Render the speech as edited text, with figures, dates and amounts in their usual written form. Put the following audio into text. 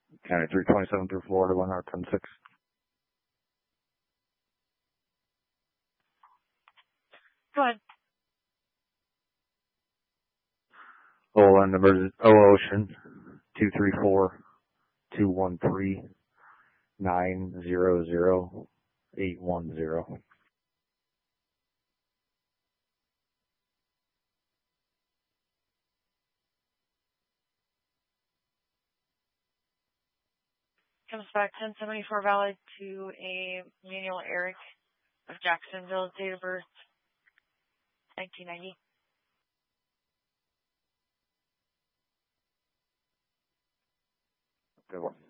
County 327 through Florida 116. Go ahead. Line number Ocean 234-213-900-810. Comes back 1074 valid to a Manuel Eric of Jacksonville, date of birth 1990. Good one.